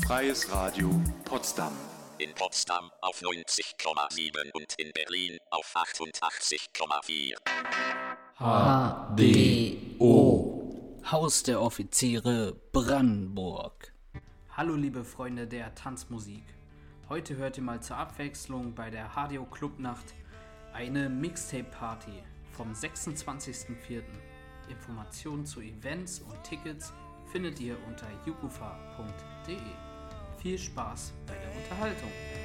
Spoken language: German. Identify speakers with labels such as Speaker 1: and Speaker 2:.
Speaker 1: Freies Radio Potsdam.
Speaker 2: In Potsdam auf 90,7 und in Berlin auf 88,4.
Speaker 3: HDO. Haus der Offiziere Brandenburg.
Speaker 4: Hallo liebe Freunde der Tanzmusik. Heute hört ihr mal zur Abwechslung bei der HDO Clubnacht eine Mixtape-Party vom 26.04. Informationen zu Events und Tickets findet ihr unter jukufa.de. Viel Spaß bei der Unterhaltung.